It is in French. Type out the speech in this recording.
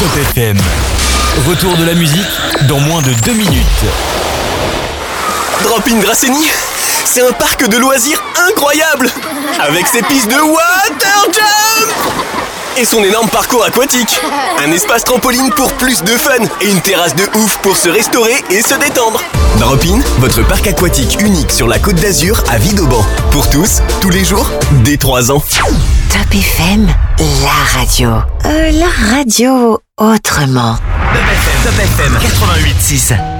Top FM. Retour de la musique dans moins de 2 minutes. Drop-in Grassigny, c'est un parc de loisirs incroyable, avec ses pistes de water jump et son énorme parcours aquatique. Un espace trampoline pour plus de fun et une terrasse de ouf pour se restaurer et se détendre. Drop-in, votre parc aquatique unique sur la Côte d'Azur à Vidauban. Pour tous, tous les jours, dès 3 ans. Top FM, la radio. La radio autrement. Top FM 88.6.